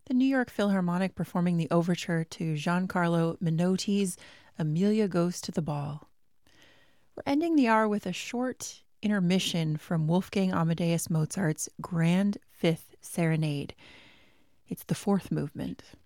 The New York Philharmonic performing the overture to Giancarlo Menotti's Amelia Goes to the Ball. We're ending the hour with a short intermission from Wolfgang Amadeus Mozart's Grand Fifth Serenade. It's the fourth movement.